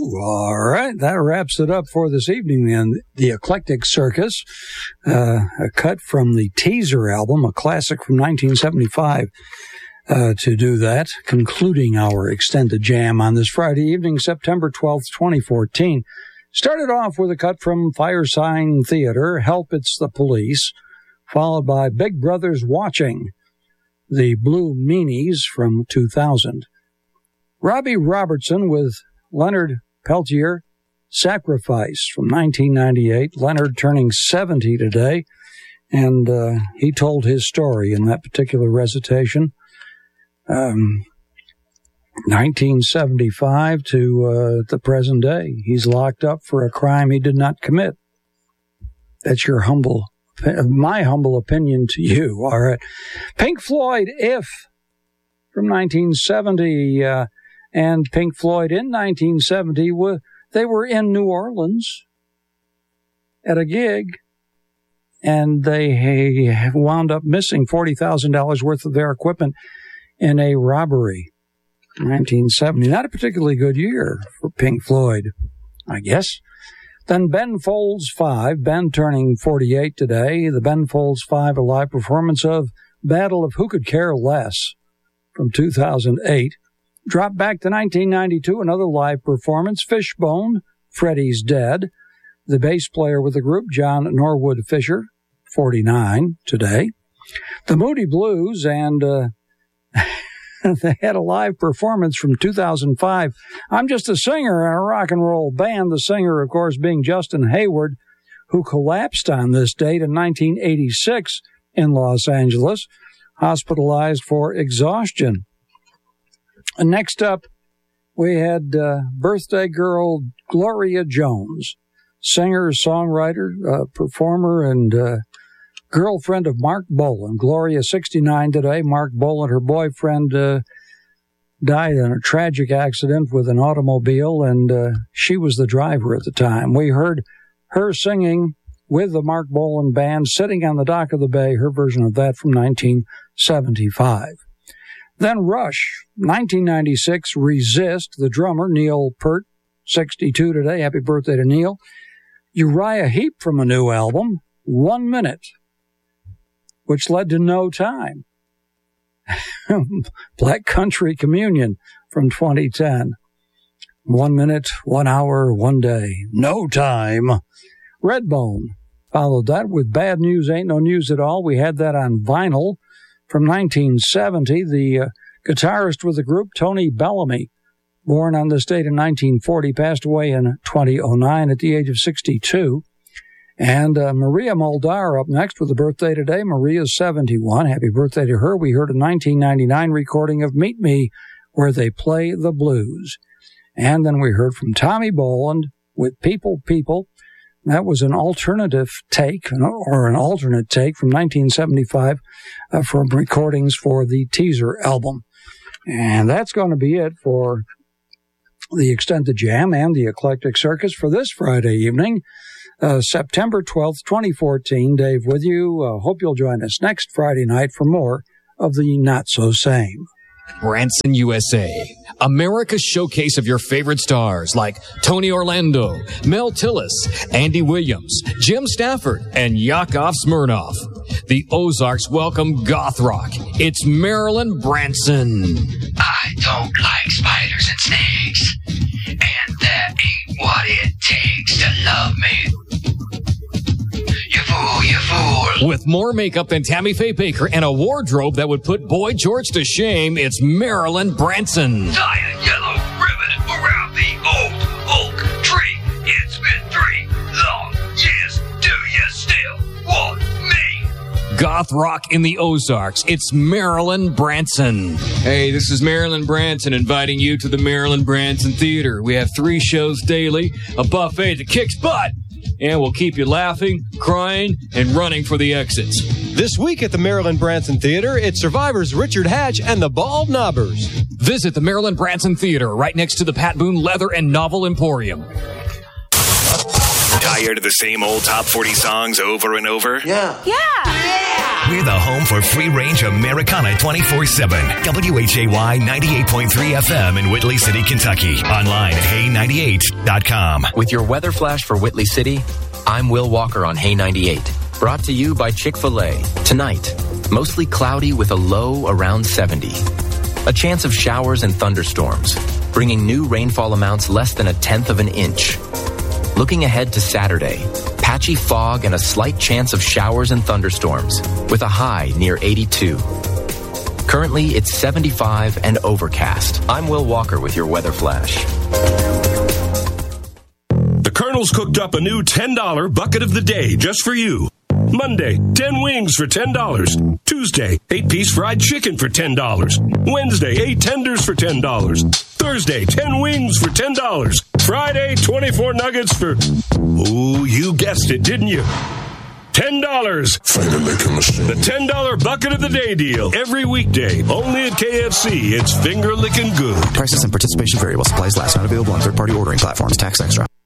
All right, that wraps it up for this evening. And the Eclectic Circus, a cut from the Teaser album, a classic from 1975. To do that, concluding our extended jam on this Friday evening, September 12th, 2014. Started off with a cut from Firesign Theater, Help It's the Police, followed by Big Brother's Watching, the Blue Meanies from 2000. Robbie Robertson with Leonard Peltier, Sacrifice from 1998. Leonard turning 70 today, and he told his story in that particular recitation. 1975 to the present day. He's locked up for a crime he did not commit. That's my humble opinion to you. All right. Pink Floyd, If, from 1970, and Pink Floyd in 1970, they were in New Orleans at a gig, and they wound up missing $40,000 worth of their equipment in a robbery. 1970, not a particularly good year for Pink Floyd, I guess. Then Ben Folds 5, Ben turning 48 today. The Ben Folds 5, a live performance of Battle of Who Could Care Less from 2008. Drop back to 1992, another live performance, Fishbone, Freddie's Dead. The bass player with the group, John Norwood Fisher, 49 today. The Moody Blues, and they had a live performance from 2005. I'm just a singer in a rock and roll band. The singer, of course, being Justin Hayward, who collapsed on this date in 1986 in Los Angeles, hospitalized for exhaustion. And next up, we had birthday girl Gloria Jones, singer, songwriter, performer, and girlfriend of Mark Boland. Gloria, 69 today. Mark Boland, her boyfriend, died in a tragic accident with an automobile, and she was the driver at the time. We heard her singing with the Mark Boland Band, Sitting on the Dock of the Bay, her version of that from 1975. Then Rush, 1996, Resist, the drummer, Neil Peart, 62 today. Happy birthday to Neil. Uriah Heep from a new album, 1 Minute, which led to No Time. Black Country Communion from 2010. 1 minute, 1 hour, 1 day. No Time. Redbone followed that with Bad News Ain't No News at All. We had that on vinyl from 1970. The guitarist with the group, Tony Bellamy, born on this date in 1940, passed away in 2009 at the age of 62. And Maria Muldaur up next with a birthday today. Maria's 71. Happy birthday to her. We heard a 1999 recording of Meet Me, where they play the blues. And then we heard from Tommy Boland with People, People. That was an alternative take, or an alternate take from 1975 from recordings for the Teaser album. And that's going to be it for the Extended Jam and the Eclectic Circus for this Friday evening. September 12th, 2014. Dave with you. Hope you'll join us next Friday night for more of the Not So Same. Branson USA, America's showcase of your favorite stars like Tony Orlando, Mel Tillis, Andy Williams, Jim Stafford, and Yakov Smirnoff. The Ozarks welcome goth rock. It's Marilyn Branson. I don't like spiders and snakes, and that ain't what it takes to love me. You fool, you fool. With more makeup than Tammy Faye Baker and a wardrobe that would put Boy George to shame, it's Marilyn Branson. Tie a yellow ribbon around the old oak tree. It's been 3 long years. Do you still want me? Goth rock in the Ozarks. It's Marilyn Branson. Hey, this is Marilyn Branson inviting you to the Marilyn Branson Theater. We have 3 shows daily, a buffet that kicks butt, and we'll keep you laughing, crying, and running for the exits. This week at the Marilyn Branson Theater, it's Survivors Richard Hatch and the Bald Knobbers. Visit the Marilyn Branson Theater right next to the Pat Boone Leather and Novel Emporium. Tired of the same old top 40 songs over and over? Yeah. We're the home for free-range Americana 24/7. WHAY 98.3 FM in Whitley City, Kentucky. Online at hay98.com. With your weather flash for Whitley City, I'm Will Walker on Hay 98. Brought to you by Chick-fil-A. Tonight, mostly cloudy with a low around 70. A chance of showers and thunderstorms, bringing new rainfall amounts less than 1/10 of an inch. Looking ahead to Saturday, patchy fog and a slight chance of showers and thunderstorms, with a high near 82. Currently, it's 75 and overcast. I'm Will Walker with your weather flash. The Colonel's cooked up a new $10 bucket of the day just for you. Monday, 10 wings for $10. Tuesday, 8-piece fried chicken for $10. Wednesday, 8 tenders for $10. Thursday, 10 wings for $10. Friday, 24 nuggets for... Ooh, you guessed it, didn't you? $10. Finger licking machine. The $10 bucket of the day deal. Every weekday, only at KFC. It's finger licking good. Prices and participation variable. Supplies last. Not available on third-party ordering platforms. Tax extra.